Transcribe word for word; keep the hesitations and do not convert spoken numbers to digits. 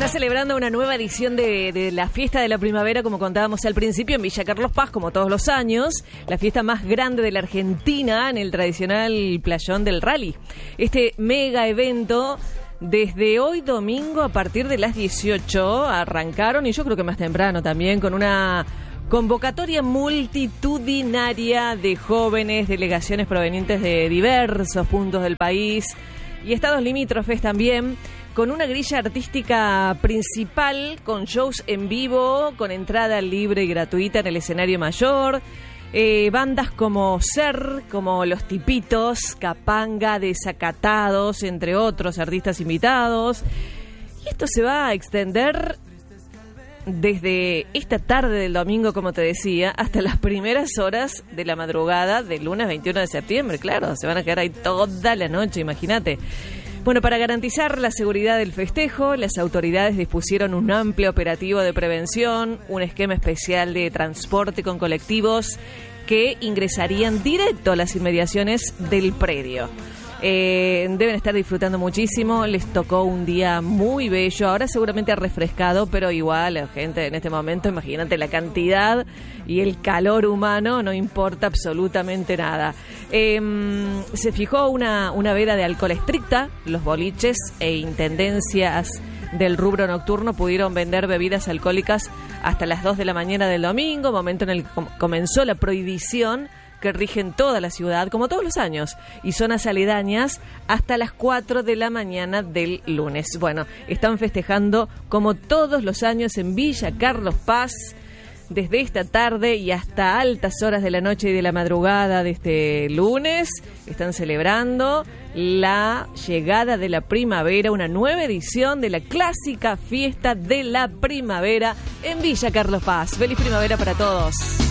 está celebrando una nueva edición de, de la Fiesta de la Primavera, como contábamos al principio, en Villa Carlos Paz, como todos los años, la fiesta más grande de la Argentina en el tradicional playón del Rally. Este mega evento, desde hoy domingo a partir de las dieciocho, arrancaron, y yo creo que más temprano también, con una convocatoria multitudinaria de jóvenes, delegaciones provenientes de diversos puntos del país y estados limítrofes también, con una grilla artística principal, con shows en vivo, con entrada libre y gratuita en el escenario mayor, eh, bandas como Ser, como Los Tipitos, Capanga, Desacatados, entre otros artistas invitados. Y esto se va a extender desde esta tarde del domingo, como te decía, hasta las primeras horas de la madrugada del lunes veintiuno de septiembre. Claro, se van a quedar ahí toda la noche, imagínate. Bueno, para garantizar la seguridad del festejo, las autoridades dispusieron un amplio operativo de prevención, un esquema especial de transporte con colectivos que ingresarían directo a las inmediaciones del predio. Eh, deben estar disfrutando muchísimo, les tocó un día muy bello, ahora seguramente ha refrescado, pero igual la gente en este momento, imagínate la cantidad y el calor humano, no importa absolutamente nada. Eh, se fijó una, una veda de alcohol estricta, los boliches e intendencias del rubro nocturno pudieron vender bebidas alcohólicas hasta las dos de la mañana del domingo, momento en el que comenzó la prohibición que rigen toda la ciudad, como todos los años, y zonas aledañas hasta las cuatro de la mañana del lunes. Bueno, están festejando como todos los años en Villa Carlos Paz, desde esta tarde y hasta altas horas de la noche y de la madrugada de este lunes. Están celebrando la llegada de la primavera, una nueva edición de la clásica Fiesta de la Primavera en Villa Carlos Paz. ¡Feliz primavera para todos!